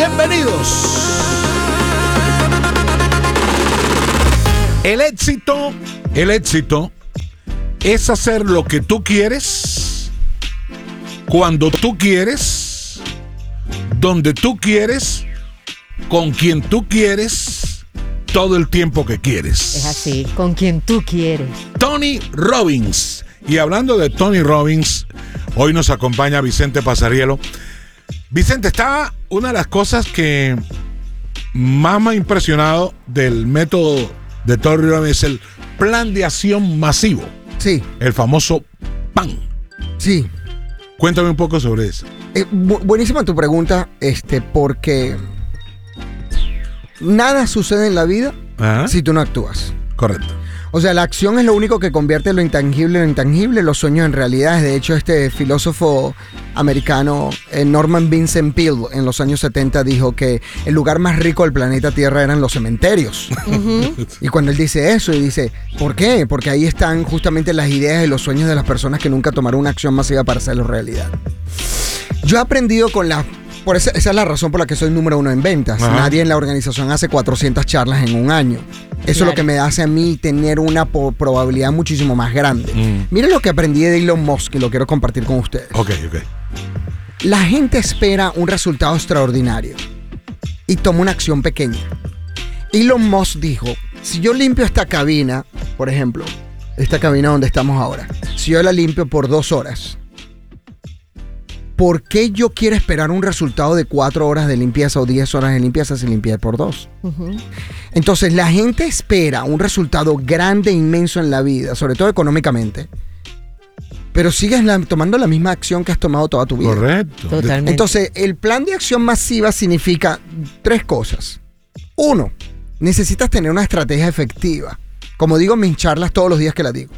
Bienvenidos. El éxito es hacer lo que tú quieres, cuando tú quieres, donde tú quieres, con quien tú quieres, todo el tiempo que quieres. Es así, con quien tú quieres. Tony Robbins. Y hablando de Tony Robbins, hoy nos acompaña Vicente Pasarielo. Vicente, está una de las cosas que más me ha impresionado del método de Tony Robbins, es el plan de acción masivo. Sí. El famoso PAN. Sí. Cuéntame un poco sobre eso. Buenísima tu pregunta, porque nada sucede en la vida si tú no actúas. Correcto. O sea, la acción es lo único que convierte lo intangible en intangible, los sueños en realidades. De hecho, este filósofo americano, Norman Vincent Peale, en los años 70 dijo que el lugar más rico del planeta Tierra eran los cementerios. Y cuando él dice eso, y dice, ¿por qué? Porque ahí están justamente las ideas y los sueños de las personas que nunca tomaron una acción masiva para hacerlo realidad. Yo he aprendido esa es la razón por la que soy número 1 en ventas. Ajá. Nadie en la organización hace 400 charlas en un año. Eso es lo que me hace a mí tener una probabilidad muchísimo más grande. Miren lo que aprendí de Elon Musk y lo quiero compartir con ustedes. Ok. La gente espera un resultado extraordinario y toma una acción pequeña. Elon Musk dijo, si yo limpio esta cabina, por ejemplo, esta cabina donde estamos ahora, si yo la limpio por 2 horas, ¿por qué yo quiero esperar un resultado de 4 horas de limpieza o 10 horas de limpieza si limpié por 2? Entonces, la gente espera un resultado grande e inmenso en la vida, sobre todo económicamente, pero sigues tomando la misma acción que has tomado toda tu vida. Correcto. Totalmente. Entonces, el plan de acción masiva significa 3 cosas. 1, necesitas tener una estrategia efectiva. Como digo en mis charlas todos los días que las digo.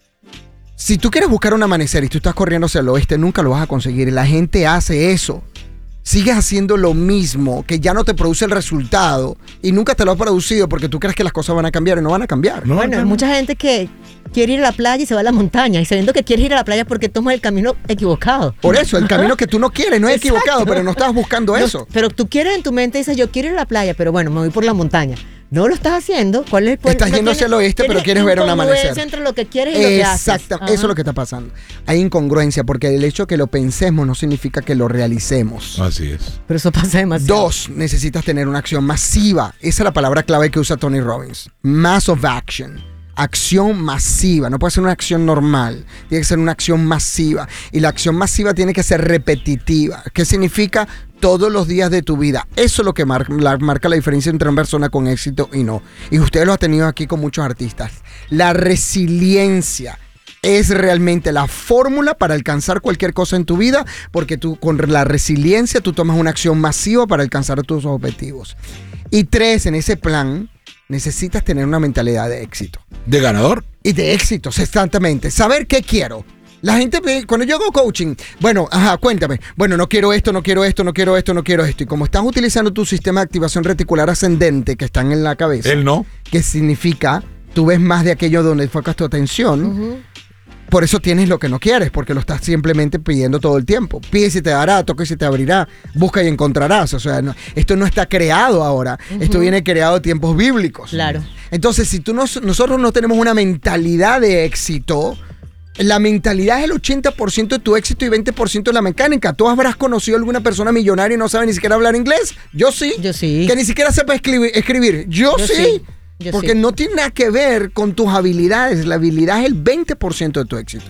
Si tú quieres buscar un amanecer y tú estás corriendo hacia el oeste, nunca lo vas a conseguir. La gente hace eso. Sigues haciendo lo mismo, que ya no te produce el resultado y nunca te lo ha producido porque tú crees que las cosas van a cambiar y no van a cambiar. Bueno, hay mucha gente que quiere ir a la playa y se va a la montaña y sabiendo que quieres ir a la playa porque tomas el camino equivocado. Por eso, el camino que tú no quieres no es equivocado, pero no estás buscando eso. Pero tú quieres en tu mente, dices, yo quiero ir a la playa, pero bueno, me voy por la montaña. No lo estás haciendo. ¿Cuál es el Estás yendo hacia el oeste, pero quieres ver un amanecer. Entre lo que quieres y lo que haces. Exactamente, eso es lo que está pasando. Hay incongruencia, porque el hecho de que lo pensemos no significa que lo realicemos. Así es. Pero eso pasa demasiado. 2, necesitas tener una acción masiva. Esa es la palabra clave que usa Tony Robbins. Mass of action. Acción masiva. No puede ser una acción normal. Tiene que ser una acción masiva. Y la acción masiva tiene que ser repetitiva. ¿Qué significa? Todos los días de tu vida. Eso es lo que marca la diferencia entre una persona con éxito y no. Y ustedes lo han tenido aquí con muchos artistas. La resiliencia es realmente la fórmula para alcanzar cualquier cosa en tu vida, porque tú con la resiliencia tú tomas una acción masiva para alcanzar tus objetivos. Y 3, en ese plan necesitas tener una mentalidad de éxito. ¿De ganador? Y de éxitos, exactamente. Saber qué quiero. La gente, cuando yo hago coaching, cuéntame. Bueno, no quiero esto, no quiero esto, no quiero esto, no quiero esto. Y como estás utilizando tu sistema de activación reticular ascendente que están en la cabeza. Él no. Que significa, tú ves más de aquello donde enfocas tu atención. Por eso tienes lo que no quieres, porque lo estás simplemente pidiendo todo el tiempo. Pide y se te dará, toca y se te abrirá, busca y encontrarás. O sea, esto no está creado ahora. Esto viene creado de tiempos bíblicos. Claro. Entonces, si nosotros no tenemos una mentalidad de éxito, la mentalidad es el 80% de tu éxito y 20% de la mecánica. ¿Tú habrás conocido a alguna persona millonaria y no sabe ni siquiera hablar inglés? Yo sí. Yo sí. Que ni siquiera sepa escribir. Yo sí. Porque no tiene nada que ver con tus habilidades. La habilidad es el 20% de tu éxito.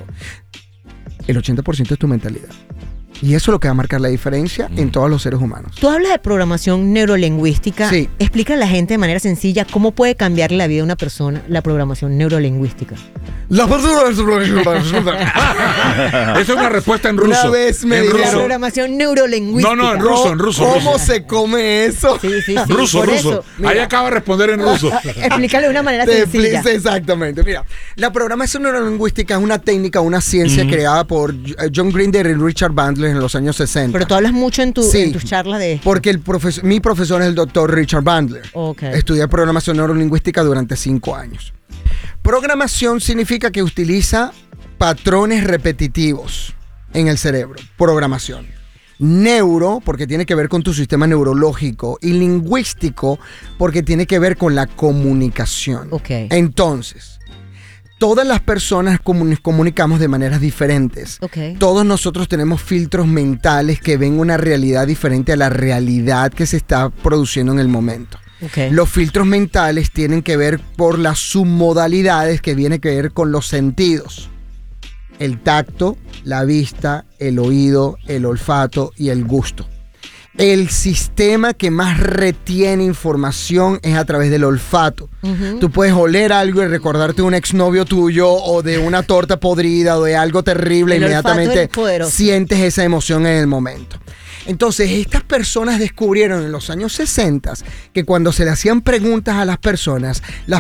El 80% es tu mentalidad. Y eso es lo que va a marcar la diferencia en todos los seres humanos. Tú hablas de programación neurolingüística. Sí. Explica a la gente de manera sencilla cómo puede cambiarle la vida a una persona la programación neurolingüística. Esa es una respuesta en ruso. Una vez me La dijeron, programación neurolingüística. No, en ruso. ¿cómo se come eso? Sí. Ruso. Por eso, Ahí acaba de responder en ruso. explícale de una manera sencilla. Exactamente. Mira, la programación neurolingüística es una técnica, una ciencia creada por John Grinder y Richard Bandler en los años 60. Pero tú hablas mucho en tus charlas de esto. Porque mi profesor es el doctor Richard Bandler. Okay. Estudié programación neurolingüística durante 5 años. Programación significa que utiliza patrones repetitivos en el cerebro. Programación. Neuro, porque tiene que ver con tu sistema neurológico. Y lingüístico, porque tiene que ver con la comunicación. Ok. Entonces, todas las personas comunicamos de maneras diferentes. Ok. Todos nosotros tenemos filtros mentales que ven una realidad diferente a la realidad que se está produciendo en el momento. Ok. Los filtros mentales tienen que ver por las submodalidades que vienen que ver con los sentidos. El tacto, la vista, el oído, el olfato y el gusto. El sistema que más retiene información es a través del olfato. Ujú. Tú puedes oler algo y recordarte de un exnovio tuyo o de una torta podrida o de algo terrible. El olfato Inmediatamente es poderoso. sientes esa emoción en el momento. Entonces, estas personas descubrieron en los años 60 que cuando se le hacían preguntas a las personas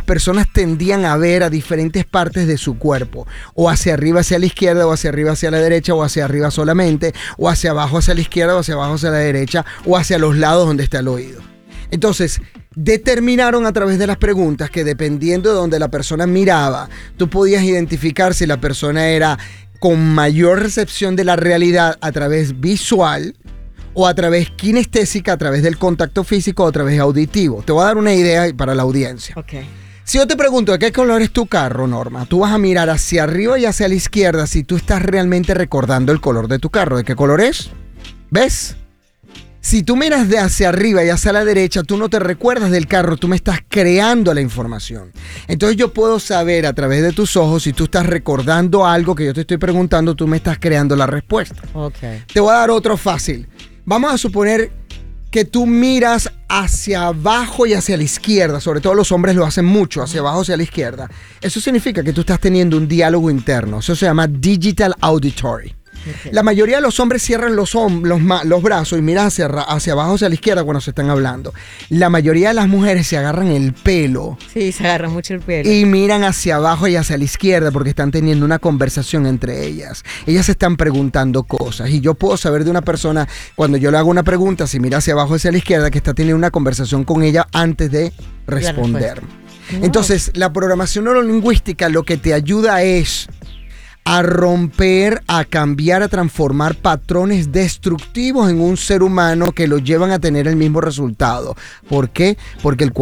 tendían a ver a diferentes partes de su cuerpo, o hacia arriba hacia la izquierda, o hacia arriba hacia la derecha, o hacia arriba solamente, o hacia abajo hacia la izquierda, o hacia abajo hacia la derecha, o hacia los lados donde está el oído. Entonces, determinaron a través de las preguntas que dependiendo de donde la persona miraba, tú podías identificar si la persona era con mayor recepción de la realidad a través visual, o a través kinestésica, a través del contacto físico, o a través auditivo. Te voy a dar una idea para la audiencia. Ok. Si yo te pregunto de qué color es tu carro, Norma, tú vas a mirar hacia arriba y hacia la izquierda si tú estás realmente recordando el color de tu carro. ¿De qué color es? ¿Ves? Si tú miras de hacia arriba y hacia la derecha, tú no te recuerdas del carro, tú me estás creando la información. Entonces yo puedo saber a través de tus ojos si tú estás recordando algo que yo te estoy preguntando, tú me estás creando la respuesta. Ok. Te voy a dar otro fácil. Vamos a suponer que tú miras hacia abajo y hacia la izquierda. Sobre todo los hombres lo hacen mucho, hacia abajo, hacia la izquierda. Eso significa que tú estás teniendo un diálogo interno. Eso se llama digital auditory. Ok. La mayoría de los hombres cierran los brazos y miran hacia abajo, hacia la izquierda cuando se están hablando. La mayoría de las mujeres se agarran el pelo Sí, se agarra mucho el pelo. y miran hacia abajo y hacia la izquierda porque están teniendo una conversación entre ellas. Ellas se están preguntando cosas y yo puedo saber de una persona cuando yo le hago una pregunta, si mira hacia abajo y hacia la izquierda, que está teniendo una conversación con ella antes de responder. Wow. Entonces, la programación neurolingüística lo que te ayuda es a romper, a cambiar, a transformar patrones destructivos en un ser humano que lo llevan a tener el mismo resultado. ¿Por qué? Porque el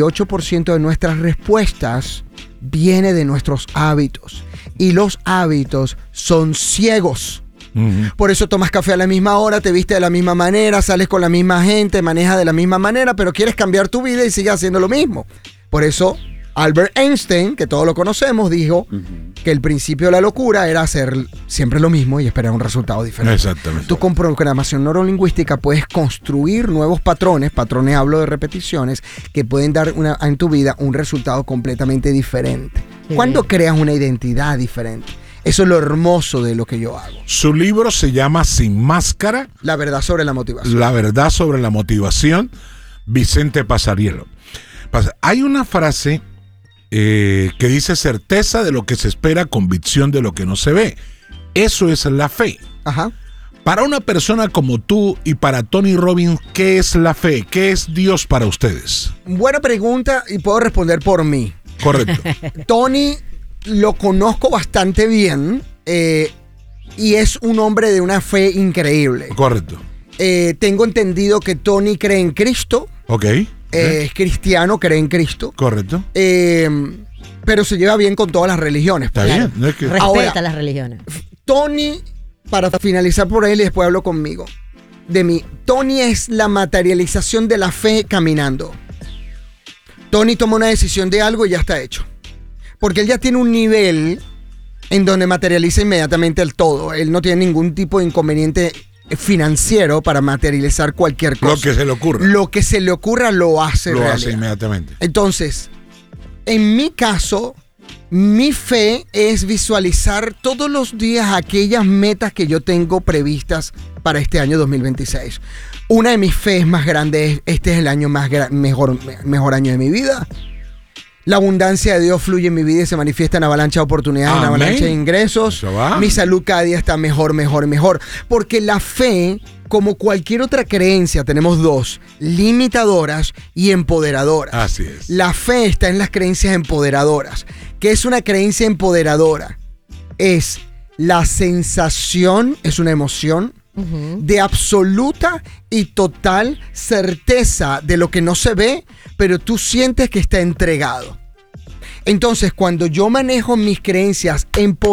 48% de nuestras respuestas viene de nuestros hábitos. Y los hábitos son ciegos. Ujú. Por eso tomas café a la misma hora, te viste de la misma manera, sales con la misma gente, manejas de la misma manera, pero quieres cambiar tu vida y sigues haciendo lo mismo. Por eso Albert Einstein, que todos lo conocemos, dijo que el principio de la locura era hacer siempre lo mismo y esperar un resultado diferente. Exactamente. Tú con programación neurolingüística puedes construir nuevos patrones hablo de repeticiones, que pueden dar en tu vida un resultado completamente diferente. Sí. ¿Cuándo creas una identidad diferente? Eso es lo hermoso de lo que yo hago. Su libro se llama Sin Máscara, La verdad sobre la motivación. la verdad sobre la motivación, Vicente Pasarielo. Hay una frase que dice certeza de lo que se espera, convicción de lo que no se ve. Eso es la fe. Ajá. Para una persona como tú y para Tony Robbins, ¿qué es la fe? ¿Qué es Dios para ustedes? Buena pregunta y puedo responder por mí. Correcto. Tony lo conozco bastante bien y es un hombre de una fe increíble. Correcto. Tengo entendido que Tony cree en Cristo, Ok. es cristiano, cree en Cristo, Correcto. pero se lleva bien con todas las religiones. Está Claro. bien. No es que- Respeta Ahora- las religiones. Tony, para finalizar por él y después hablo conmigo, de mí, Tony es la materialización de la fe caminando. Tony toma una decisión de algo y ya está hecho. Porque él ya tiene un nivel en donde materializa inmediatamente el todo. Él no tiene ningún tipo de inconveniente financiero para materializar cualquier cosa. Lo que se le ocurra. Lo que se le ocurra lo hace Lo hace realidad. inmediatamente. Entonces, en mi caso, mi fe es visualizar todos los días aquellas metas que yo tengo previstas para este año 2026. Una de mis fees más grandes es, este es el año mejor año de mi vida. La abundancia de Dios fluye en mi vida y se manifiesta en avalancha de oportunidades, en Amén. avalancha de ingresos. Eso va. Mi salud cada día está mejor, mejor, mejor. Porque la fe, como cualquier otra creencia, tenemos dos: limitadoras y empoderadoras. Así es. La fe está en las creencias empoderadoras. ¿Qué es una creencia empoderadora? Es la sensación, es una emoción, de absoluta y total certeza de lo que no se ve, pero tú sientes que está entregado. Entonces, cuando yo manejo mis creencias en